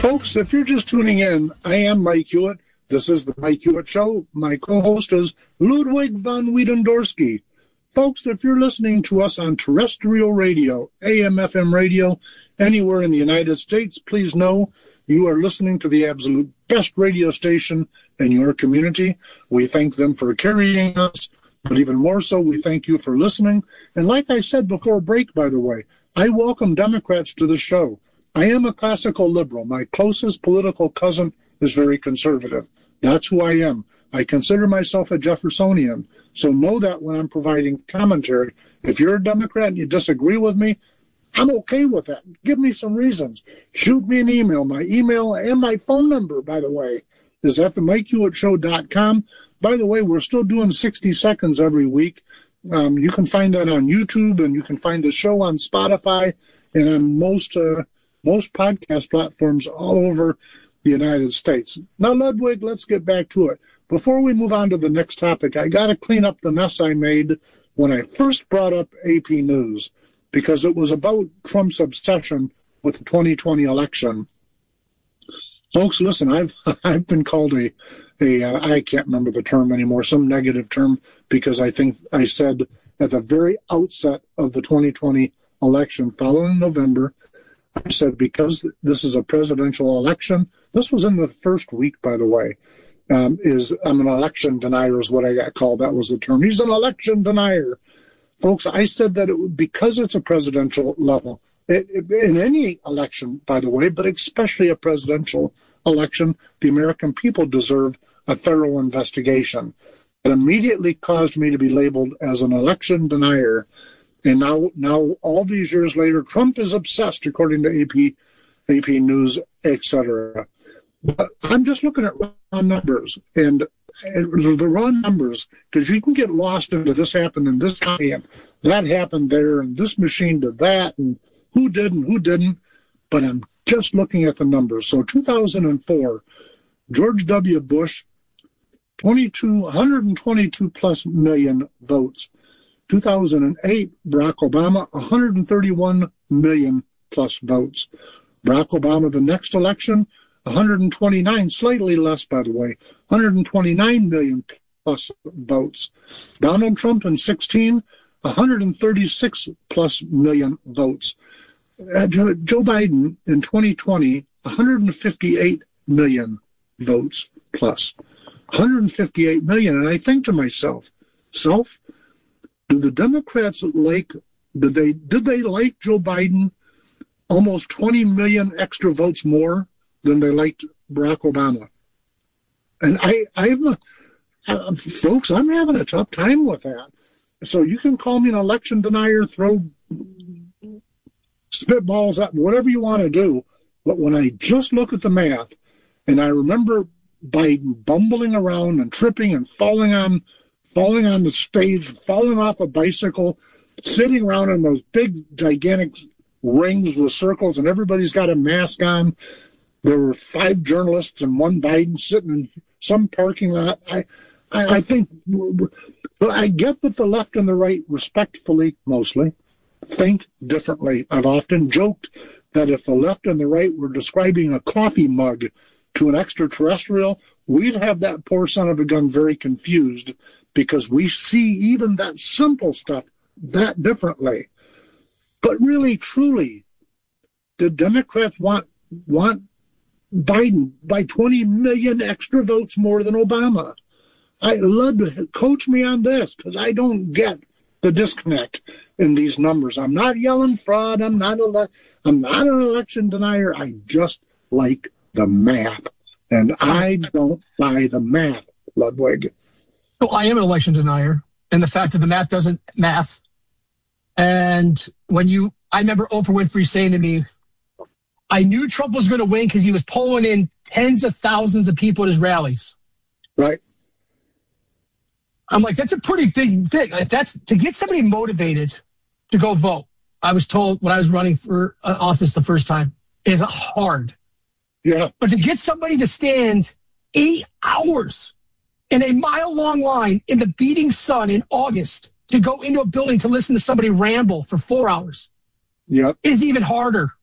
Folks, if you're just tuning in, I am Mike Hewitt. This is the Mike Hewitt Show. My co-host is Ludwig von Wiedendorski. Folks, if you're listening to us on terrestrial radio, AM, FM radio, anywhere in the United States, please know you are listening to the absolute best radio station in your community. We thank them for carrying us, but even more so, we thank you for listening. And like I said before break, by the way, I welcome Democrats to the show. I am a classical liberal. My closest political cousin is very conservative. That's who I am. I consider myself a Jeffersonian. So know that when I'm providing commentary. If you're a Democrat and you disagree with me, I'm okay with that. Give me some reasons. Shoot me an email. My email and my phone number, by the way, is at themikehewitt.com. By the way, we're still doing 60 seconds every week. You can find that on YouTube, and you can find the show on Spotify and on most podcast platforms all over the United States. Now, Ludwig, let's get back to it. Before we move on to the next topic, I got to clean up the mess I made when I first brought up AP News, because it was about Trump's obsession with the 2020 election. Folks, listen, I've been called I can't remember the term anymore, some negative term, because I think I said at the very outset of the 2020 election following November, I said, because this is a presidential election, this was in the first week, by the way, I'm an election denier is what I got called. That was the term. He's an election denier. Folks, I said that because it's a presidential level, in any election, by the way, but especially a presidential election, the American people deserve a thorough investigation. It immediately caused me to be labeled as an election denier. And now, all these years later, Trump is obsessed, according to AP News, etc. But I'm just looking at raw numbers, and the raw numbers, because you can get lost into this happened and this happened, that happened there, and this machine did that, and who did and who didn't. But I'm just looking at the numbers. So 2004, George W. Bush, 122 plus million votes. 2008, Barack Obama, 131 million plus votes. Barack Obama, the next election, 129, slightly less, by the way, 129 million plus votes. Donald Trump in 16, 136 plus million votes. Joe Biden in 2020, 158 million votes plus. 158 million. And I think to myself, do the Democrats did they like Joe Biden almost 20 million extra votes more than they liked Barack Obama? And folks, I'm having a tough time with that. So you can call me an election denier, throw spitballs at whatever you want to do. But when I just look at the math, and I remember Biden bumbling around and tripping and falling on the stage, falling off a bicycle, sitting around in those big, gigantic rings with circles, and everybody's got a mask on. There were 5 journalists and 1 Biden sitting in some parking lot. I think I get that the left and the right, respectfully, mostly, think differently. I've often joked that if the left and the right were describing a coffee mug to an extraterrestrial, we'd have that poor son of a gun very confused, because we see even that simple stuff that differently. But really, truly, the Democrats want Biden by 20 million extra votes more than Obama. I'd love to coach me on this, because I don't get the disconnect in these numbers. I'm not yelling fraud. I'm not an election denier. I just like the math, and I don't buy the math, Ludwig. So I am an election denier, and the fact that the math doesn't math. And I remember Oprah Winfrey saying to me, I knew Trump was going to win because he was pulling in tens of thousands of people at his rallies. Right. I'm like, that's a pretty big thing. That's to get somebody motivated to go vote. I was told when I was running for office the first time, is hard. Yeah. But to get somebody to stand 8 hours in a mile-long line in the beating sun in August to go into a building to listen to somebody ramble for 4 hours is even harder.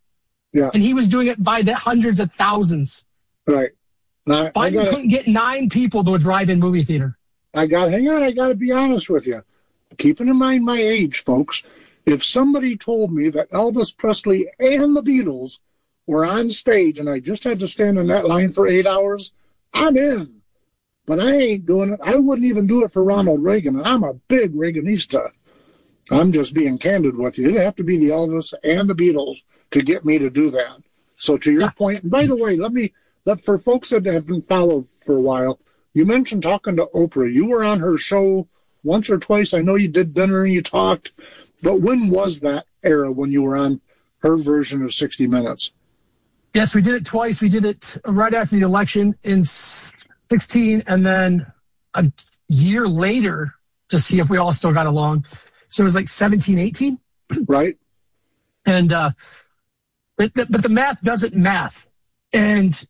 Yeah. And he was doing it by the hundreds of thousands. Right. Now, Biden couldn't get 9 people to a drive-in movie theater. hang on, I got to be honest with you. Keeping in mind my age, folks, if somebody told me that Elvis Presley and the Beatles were on stage and I just had to stand in that line for 8 hours, I'm in. But I ain't doing it. I wouldn't even do it for Ronald Reagan, and I'm a big Reaganista. I'm just being candid with you. It'd have to be the Elvis and the Beatles to get me to do that. So to your point, and by the way, for folks that haven't followed for a while, you mentioned talking to Oprah. You were on her show once or twice. I know you did dinner and you talked, but when was that era when you were on her version of 60 Minutes? Yes, we did it twice. We did it right after the election in 16, and then a year later to see if we all still got along. So it was like 17, 18. Right. And but the math doesn't math. And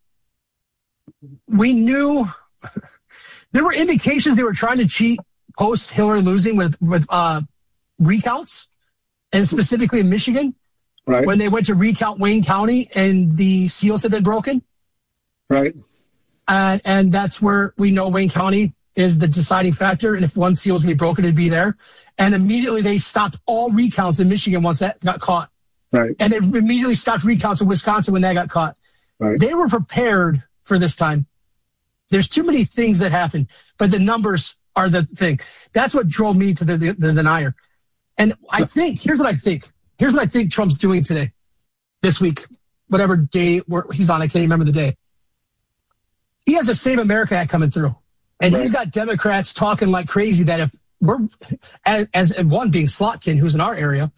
we knew there were indications they were trying to cheat post Hillary losing with recounts, and specifically in Michigan, right, when they went to recount Wayne County and the seals had been broken. Right. And that's where we know Wayne County is the deciding factor. And if one seal was going to be broken, it'd be there. And immediately they stopped all recounts in Michigan once that got caught. Right. And they immediately stopped recounts in Wisconsin when that got caught. Right. They were prepared for this time. There's too many things that happen, but the numbers are the thing. That's what drove me to the denier. And I think, here's what I think Trump's doing today, this week, whatever day he's on. I can't remember the day. He has a Save America Act coming through. And He's got Democrats talking like crazy that if we're, as one being Slotkin, who's in our area.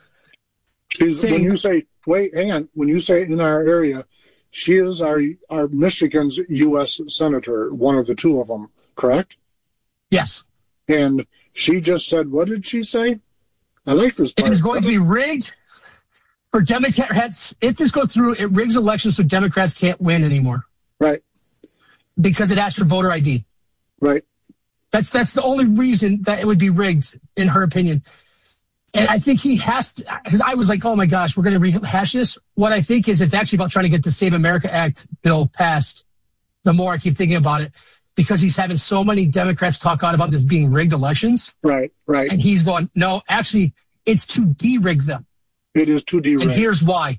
When you say, wait, hang on. When you say in our area, she is our Michigan's U.S. Senator, one of the two of them, correct? Yes. And she just said, what did she say? I like this part. It is going to be rigged for Democrats. If this goes through, it rigs elections so Democrats can't win anymore. Right. Because it asks for voter ID. Right. That's the only reason that it would be rigged, in her opinion. And I think he has to, because I was like, oh my gosh, we're going to rehash this. What I think is it's actually about trying to get the Save America Act bill passed. The more I keep thinking about it, because he's having so many Democrats talk out about this being rigged elections. Right, right. And he's going, no, actually, it's to de-rig them. It is to de-rig. And here's why.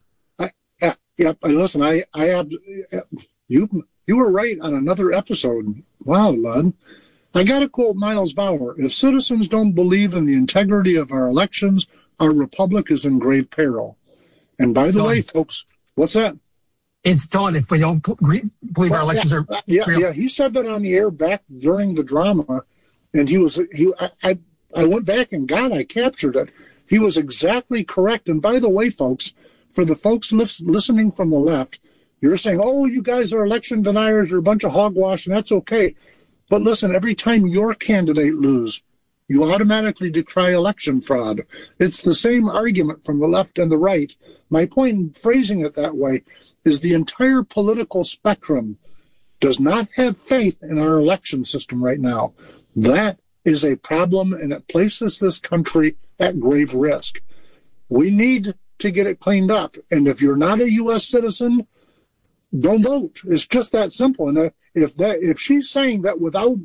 Yep. And listen, I have, you were right on another episode. Wow, Lud. I got to quote Miles Bauer. If citizens don't believe in the integrity of our elections, our republic is in grave peril. And by the way, folks, what's that? It's done if we don't believe our elections are real. Yeah. He said that on the air back during the drama, and I went back and I captured it. He was exactly correct. And by the way, folks, for the folks listening from the left, you're saying, oh, you guys are election deniers, you're a bunch of hogwash, and that's okay. But listen, every time your candidate loses, you automatically decry election fraud. It's the same argument from the left and the right. My point in phrasing it that way is the entire political spectrum does not have faith in our election system right now. That is a problem, and it places this country at grave risk. We need to get it cleaned up. And if you're not a U.S. citizen, don't vote. It's just that simple. And if she's saying that without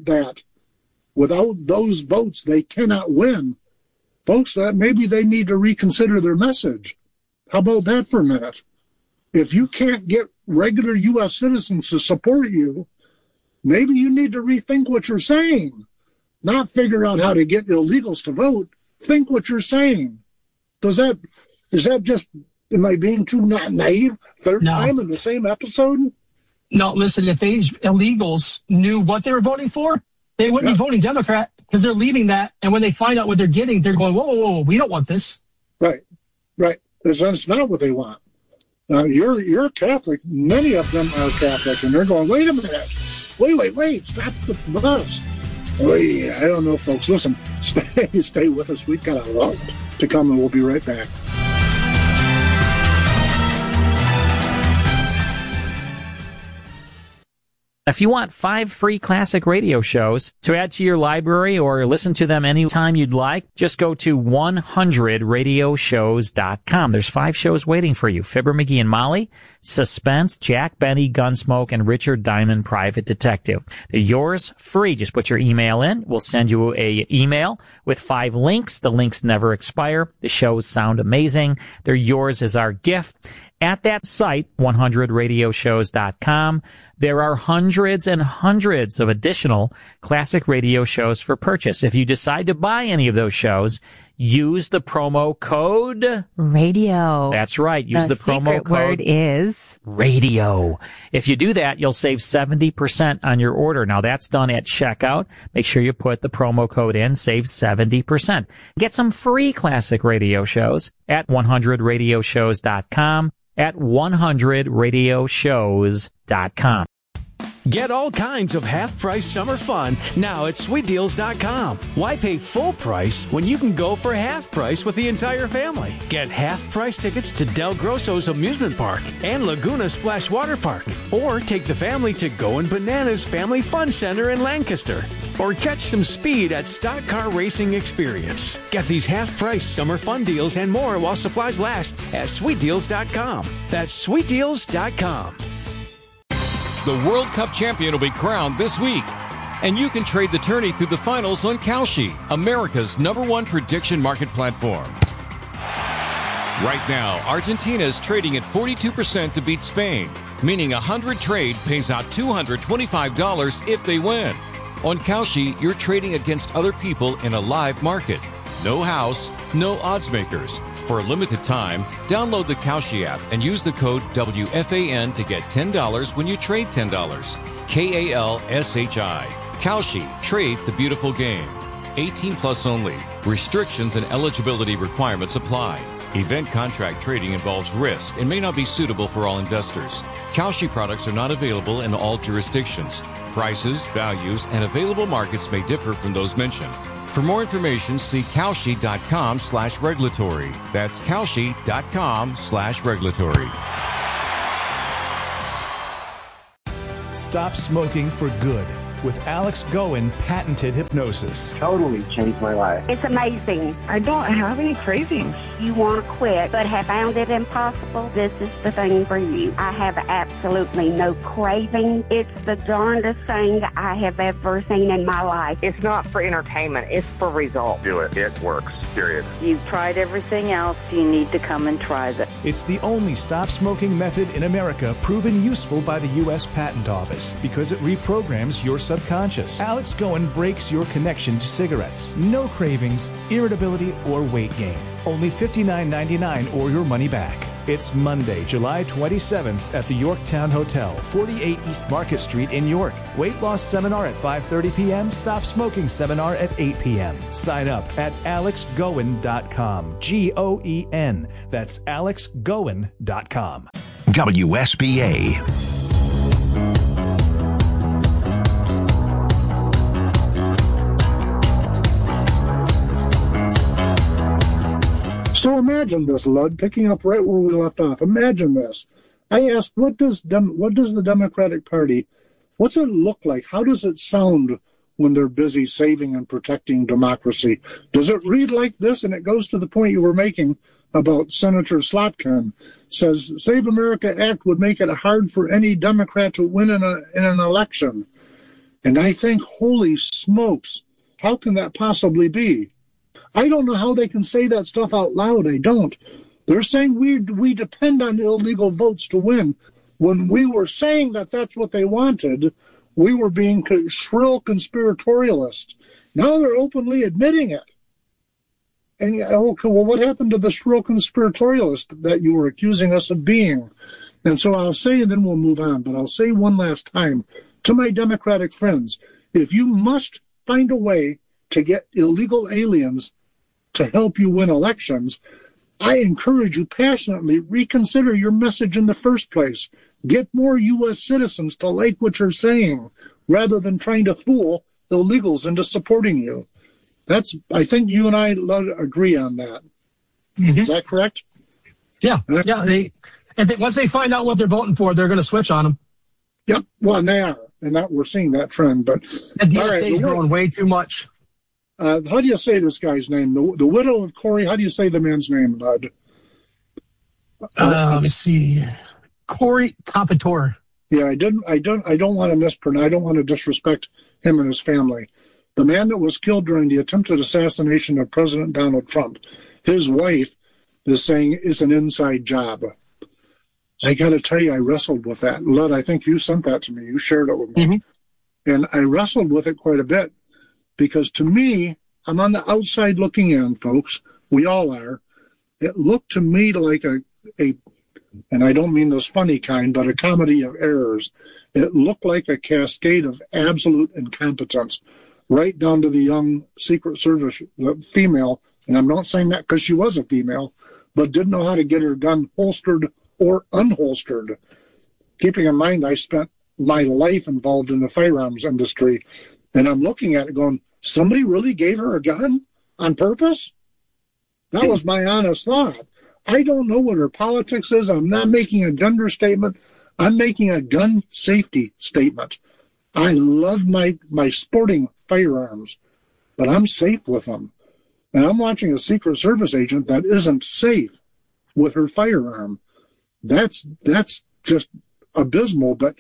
those votes, they cannot win, folks, that maybe they need to reconsider their message. How about that for a minute? If you can't get regular U.S. citizens to support you, maybe you need to rethink what you're saying, not figure out how to get illegals to vote. Think what you're saying. Is that just, am I being too naive? Third time in the same episode? No, listen, if these illegals knew what they were voting for, they wouldn't be voting Democrat, because they're leaving that. And when they find out what they're getting, they're going, whoa, we don't want this. Right. That's not what they want. You're Catholic. Many of them are Catholic, and they're going, wait a minute. Wait, stop the bus. I don't know, folks. Listen, stay with us. We've got a lot to come, and we'll be right back. If you want 5 free classic radio shows to add to your library or listen to them anytime you'd like, just go to 100radioshows.com. There's 5 shows waiting for you. Fibber, McGee, and Molly, Suspense, Jack Benny, Gunsmoke, and Richard Diamond, Private Detective. They're yours free. Just put your email in. We'll send you a email with 5 links. The links never expire. The shows sound amazing. They're yours as our gift. At that site, 100radioshows.com, there are hundreds and hundreds of additional classic radio shows for purchase. If you decide to buy any of those shows, use the promo code radio. That's right. Use the promo code. Word is radio. If you do that, you'll save 70% on your order. Now that's done at checkout. Make sure you put the promo code in, save 70%. Get some free classic radio shows at 100radioshows.com. at 100radioshows.com. Get all kinds of half-price summer fun now at SweetDeals.com. Why pay full price when you can go for half price with the entire family? Get half-price tickets to Del Grosso's Amusement Park and Laguna Splash Water Park. Or take the family to Goin' Bananas Family Fun Center in Lancaster. Or catch some speed at Stock Car Racing Experience. Get these half-price summer fun deals and more while supplies last at SweetDeals.com. That's SweetDeals.com. The World Cup champion will be crowned this week. And you can trade the tourney through the finals on Kalshi, America's #1 prediction market platform. Right now, Argentina is trading at 42% to beat Spain, meaning 100 trade pays out $225 if they win. On Kalshi, you're trading against other people in a live market. No house, no odds makers. For a limited time, download the Kalshi app and use the code WFAN to get $10 when you trade $10. KALSHI. Kalshi. Trade the beautiful game. 18 plus only. Restrictions and eligibility requirements apply. Event contract trading involves risk and may not be suitable for all investors. Kalshi products are not available in all jurisdictions. Prices, values, and available markets may differ from those mentioned. For more information, see Kalshi.com/regulatory. That's Kalshi.com/regulatory. Stop smoking for good with Alex Goen patented hypnosis. Totally changed my life. It's amazing. I don't have any cravings. You want to quit, but have found it impossible? This is the thing for you. I have absolutely no craving. It's the darndest thing I have ever seen in my life. It's not for entertainment. It's for results. Do it. It works. Period. You've tried everything else. You need to come and try this. It's the only stop smoking method in America proven useful by the U.S. Patent Office because it reprograms your subconscious. Alex Goen breaks your connection to cigarettes. No cravings, irritability, or weight gain. Only $59.99 or your money back. It's Monday, July 27th at the Yorktown Hotel, 48 East Market Street in York. Weight loss seminar at 5:30 p.m. Stop smoking seminar at 8 p.m. Sign up at alexgoen.com. Goen. That's alexgoen.com. WSBA. So imagine this, Lud, picking up right where we left off. Imagine this. I asked, what does the Democratic Party, what's it look like? How does it sound when they're busy saving and protecting democracy? Does it read like this? And it goes to the point you were making about Senator Slotkin. Says, Save America Act would make it hard for any Democrat to win in an election. And I think, holy smokes, how can that possibly be? I don't know how they can say that stuff out loud. I don't. They're saying we depend on illegal votes to win. When we were saying that that's what they wanted, we were being shrill conspiratorialists. Now they're openly admitting it. And okay, well, what happened to the shrill conspiratorialist that you were accusing us of being? And so I'll say, and then we'll move on, but I'll say one last time to my Democratic friends, if you must find a way to get illegal aliens to help you win elections, I encourage you passionately, reconsider your message in the first place. Get more U.S. citizens to like what you're saying, rather than trying to fool illegals into supporting you. I think you and I agree on that. Mm-hmm. Is that correct? Yeah. Yeah. Once they find out what they're voting for, they're going to switch on them. Yep. Well, they are. and that we're seeing that trend. But the DSA is growing way too much. How do you say this guy's name? The widow of Corey. How do you say the man's name, Bud? Let me see. Corey Compatore. Yeah, I don't want to mispronounce. I don't want to disrespect him and his family. The man that was killed during the attempted assassination of President Donald Trump, his wife is saying it's an inside job. I got to tell you, I wrestled with that. Lud, I think you sent that to me. You shared it with me. Mm-hmm. And I wrestled with it quite a bit because to me, I'm on the outside looking in, folks. We all are. It looked to me like a and I don't mean this funny kind, but a comedy of errors. It looked like a cascade of absolute incompetence, right down to the young Secret Service female. And I'm not saying that because she was a female, but didn't know how to get her gun holstered or unholstered. Keeping in mind, I spent my life involved in the firearms industry, and I'm looking at it going, somebody really gave her a gun on purpose? That was my honest thought. I don't know what her politics is. I'm not making a gender statement. I'm making a gun safety statement. I love my sporting firearms, but I'm safe with them. And I'm watching a Secret Service agent that isn't safe with her firearm. That's just abysmal. But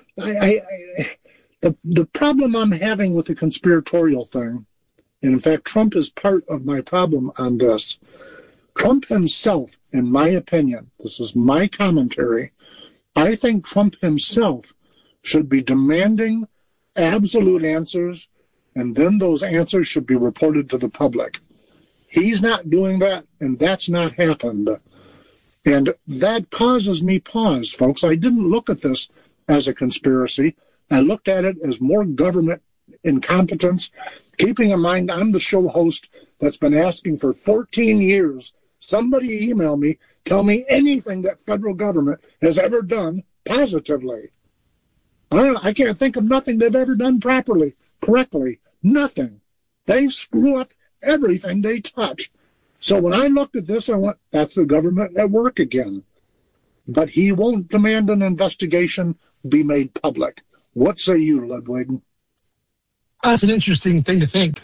the problem I'm having with the conspiratorial thing, and in fact, Trump is part of my problem on this. Trump himself, in my opinion, this is my commentary, I think Trump himself should be demanding absolute answers, and then those answers should be reported to the public. He's not doing that, and that's not happened. And that causes me pause, folks. I didn't look at this as a conspiracy. I looked at it as more government incompetence, keeping in mind I'm the show host that's been asking for 14 years, somebody email me, tell me anything that federal government has ever done positively. I can't think of nothing they've ever done properly, correctly, nothing. They screw up everything they touch. So when I looked at this, I went, that's the government at work again. But he won't demand an investigation be made public. What say you, Ludwig? That's an interesting thing to think.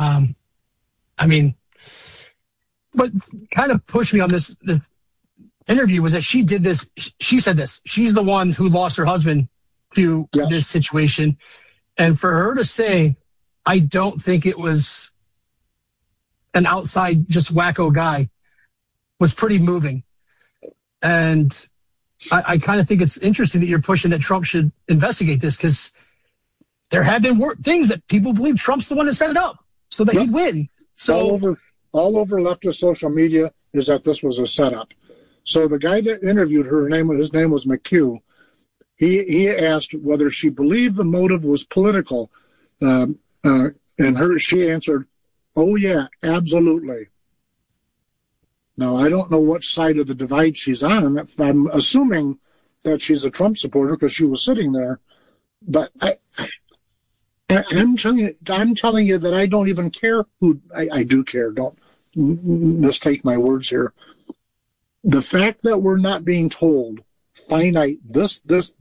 What kind of pushed me on this interview was that she did this. She said this. She's the one who lost her husband to this situation. And for her to say, I don't think it was an outside, just wacko guy, was pretty moving. And I kind of think it's interesting that you're pushing that Trump should investigate this, because there have been things that people believe Trump's the one that set it up so that he'd win. So all over leftist social media is that this was a setup. So the guy that interviewed her, his name was McHugh. He asked whether she believed the motive was political, and she answered, "Oh yeah, absolutely." Now I don't know what side of the divide she's on. I'm assuming that she's a Trump supporter because she was sitting there, but I'm telling you that I don't even care who. I do care. Don't mistake my words here. The fact that we're not being told finite this.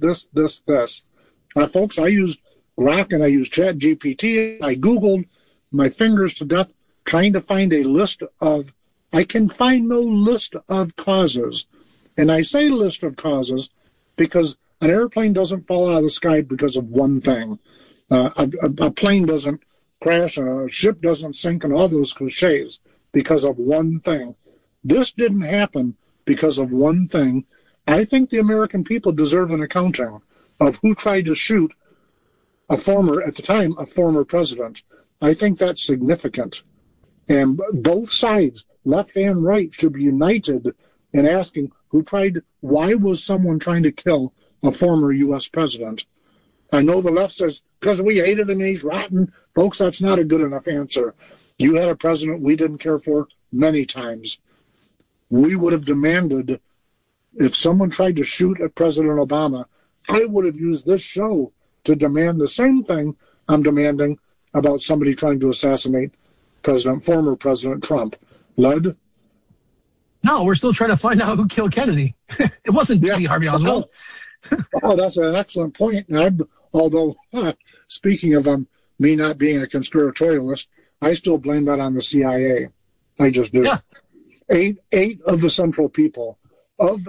Folks, I used Grok and I used ChatGPT. I Googled my fingers to death trying to find a list of. I can find no list of causes, and I say list of causes because an airplane doesn't fall out of the sky because of one thing. A plane doesn't crash, a ship doesn't sink, and all those cliches because of one thing. This didn't happen because of one thing. I think the American people deserve an accounting of who tried to shoot a former president. I think that's significant. And both sides, left and right, should be united in asking why was someone trying to kill a former U.S. president? I know the left says, because we hated him and he's rotten. Folks, that's not a good enough answer. You had a president we didn't care for many times. We would have demanded, if someone tried to shoot at President Obama, I would have used this show to demand the same thing I'm demanding about somebody trying to assassinate former President Trump. Lud? No, we're still trying to find out who killed Kennedy. It wasn't Lee Harvey Oswald. Oh, that's an excellent point. And Although, speaking of me not being a conspiratorialist, I still blame that on the CIA. I just do. Yeah. Eight of the Central people, I'm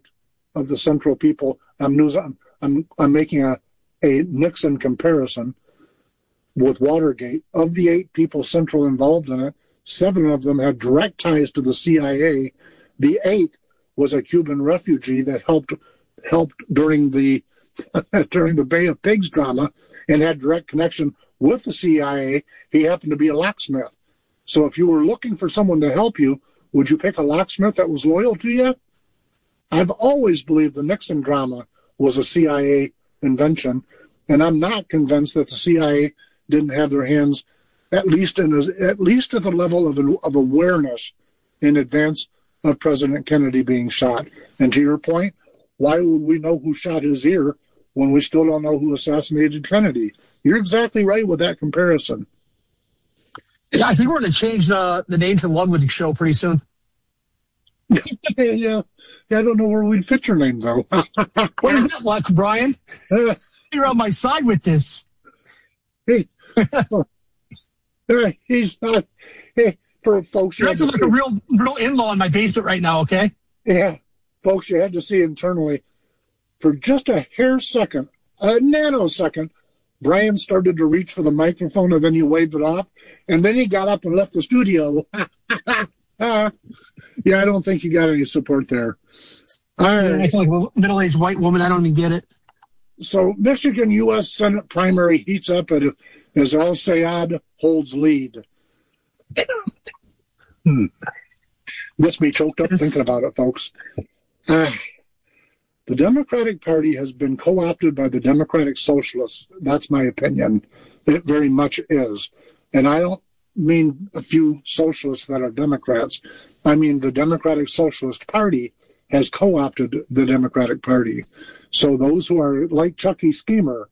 making a Nixon comparison with Watergate. Of the 8 people Central involved in it, 7 of them had direct ties to the CIA. The 8th was a Cuban refugee that helped during the Bay of Pigs drama and had direct connection with the CIA. He happened to be a locksmith. So if you were looking for someone to help you, would you pick a locksmith that was loyal to you? I've always believed the Nixon drama was a CIA invention, and I'm not convinced that the CIA didn't have their hands at least at the level of awareness in advance of President Kennedy being shot. And to your point, why would we know who shot his ear when we still don't know who assassinated Kennedy? You're exactly right with that comparison. Yeah, I think we're going to change the name to the Ludwig Show pretty soon. Yeah, I don't know where we'd fit your name, though. What is that like, Brian? You're on my side with this. Hey, he's not. Hey, for folks, you're acting like a real in-law in my basement right now. Okay. Yeah, folks, you had to see internally for just a nanosecond. Brian started to reach for the microphone, and then he waved it off, and then he got up and left the studio. Yeah, I don't think you got any support there. I feel like a middle-aged white woman. I don't even get it. So Michigan U.S. Senate primary heats up as Al-Sayed holds lead. Gets me choked up thinking about it, folks. The Democratic Party has been co-opted by the Democratic Socialists. That's my opinion. It very much is. And I don't mean a few socialists that are Democrats. I mean the Democratic Socialist Party has co-opted the Democratic Party. So those who are like Chucky Schemer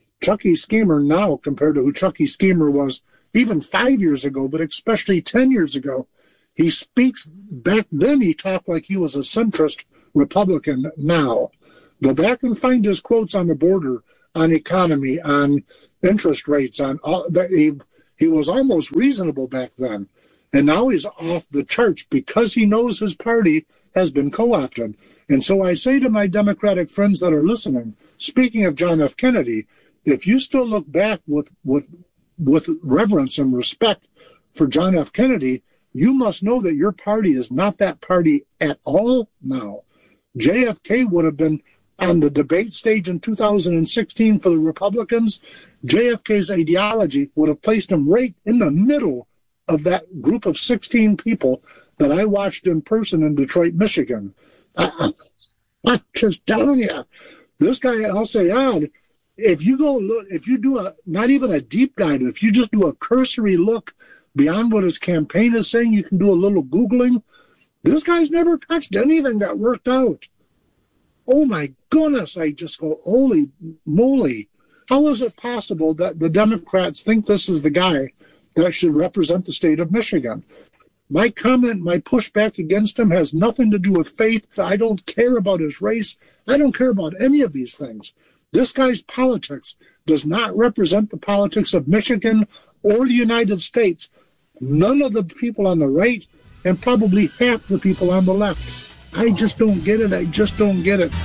now compared to who Chucky Schemer was even 5 years ago, but especially 10 years ago, he speaks back then he talked like he was a centrist Republican now. Go back and find his quotes on the border, on economy, on interest rates, on all that. He was almost reasonable back then. And now he's off the charts because he knows his party has been co-opted. And so I say to my Democratic friends that are listening, speaking of John F. Kennedy, if you still look back with reverence and respect for John F. Kennedy, you must know that your party is not that party at all now. JFK would have been on the debate stage in 2016 for the Republicans. JFK's ideology would have placed him right in the middle of that group of 16 people that I watched in person in Detroit, Michigan. I'm just telling you, this guy, Al-Sayed, if you go look, if you do not even a deep dive, if you just do a cursory look beyond what his campaign is saying, you can do a little Googling. This guy's never touched anything that worked out. Oh my goodness, I just go, holy moly. How is it possible that the Democrats think this is the guy that should represent the state of Michigan? My comment, my pushback against him has nothing to do with faith. I don't care about his race. I don't care about any of these things. This guy's politics does not represent the politics of Michigan or the United States. None of the people on the right and probably half the people on the left. I just don't get it. I just don't get it.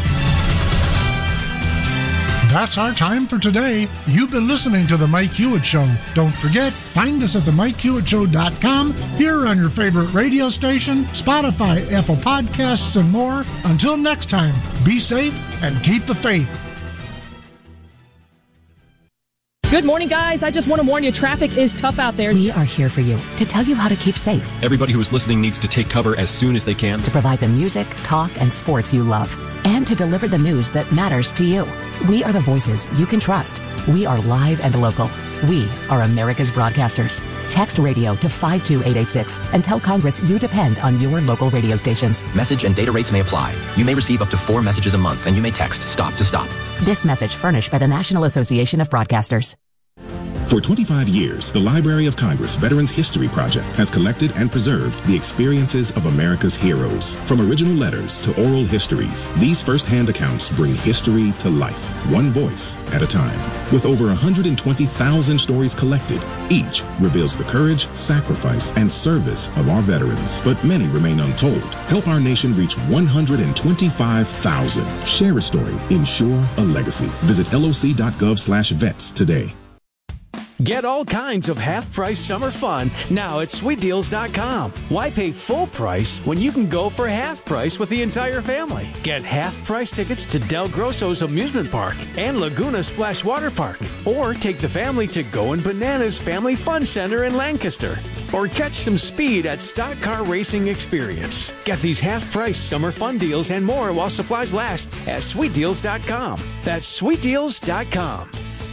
That's our time for today. You've been listening to The Mike Hewitt Show. Don't forget, find us at themikehewittshow.com, here on your favorite radio station, Spotify, Apple Podcasts, and more. Until next time, be safe and keep the faith. Good morning, guys. I just want to warn you, traffic is tough out there. We are here for you to tell you how to keep safe. Everybody who is listening needs to take cover as soon as they can. To provide the music, talk, and sports you love. And to deliver the news that matters to you. We are the voices you can trust. We are live and local. We are America's broadcasters. Text radio to 52886 and tell Congress you depend on your local radio stations. Message and data rates may apply. You may receive up to 4 messages a month, and you may text STOP to STOP. This message furnished by the National Association of Broadcasters. For 25 years, the Library of Congress Veterans History Project has collected and preserved the experiences of America's heroes. From original letters to oral histories, these first-hand accounts bring history to life, one voice at a time. With over 120,000 stories collected, each reveals the courage, sacrifice, and service of our veterans. But many remain untold. Help our nation reach 125,000. Share a story. Ensure a legacy. Visit loc.gov/vets today. Get all kinds of half-price summer fun now at SweetDeals.com. Why pay full price when you can go for half price with the entire family? Get half-price tickets to Del Grosso's Amusement Park and Laguna Splash Water Park. Or take the family to Goin' Bananas Family Fun Center in Lancaster. Or catch some speed at Stock Car Racing Experience. Get these half-price summer fun deals and more while supplies last at SweetDeals.com. That's SweetDeals.com.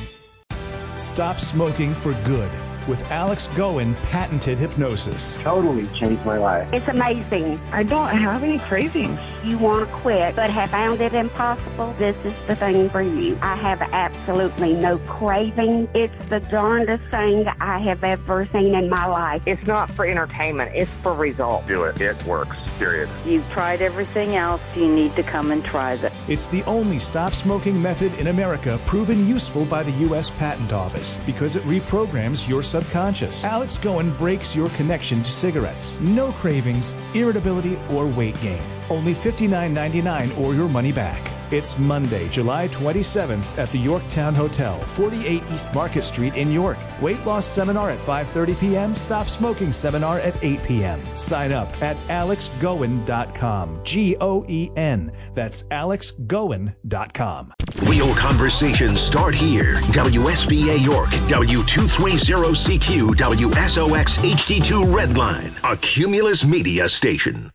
Stop smoking for good with Alex Goen patented hypnosis. Totally changed my life. It's amazing. I don't have any cravings. You want to quit but have found it impossible? This is the thing for you. I have absolutely no craving. It's the darndest thing I have ever seen in my life. It's not for entertainment. It's for results. Do it. It works. Period. You've tried everything else. You need to come and try this. It's the only stop smoking method in America proven useful by the U.S. Patent Office because it reprograms your subconscious. Alex Goen breaks your connection to cigarettes. No cravings, irritability, or weight gain. Only $59.99 or your money back. It's Monday, July 27th at the Yorktown Hotel, 48 East Market Street in York. Weight loss seminar at 5:30 p.m. Stop smoking seminar at 8 p.m. Sign up at alexgoen.com. Goen. That's alexgoen.com. Real conversations start here. WSBA York, W230CQ, WSOX HD2 Redline, a Cumulus Media station.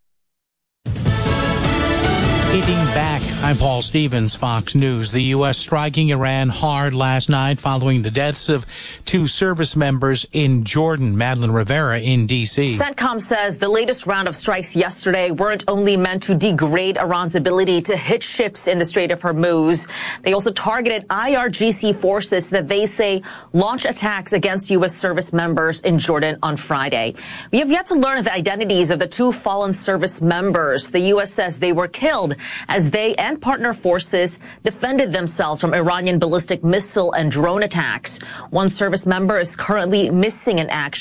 Hitting back, I'm Paul Stevens, Fox News. The U.S. striking Iran hard last night following the deaths of 2 service members in Jordan. Madeline Rivera in D.C. CENTCOM says the latest round of strikes yesterday weren't only meant to degrade Iran's ability to hit ships in the Strait of Hormuz. They also targeted IRGC forces that they say launched attacks against U.S. service members in Jordan on Friday. We have yet to learn the identities of the 2 fallen service members. The U.S. says they were killed as they and partner forces defended themselves from Iranian ballistic missile and drone attacks. One service member is currently missing in action.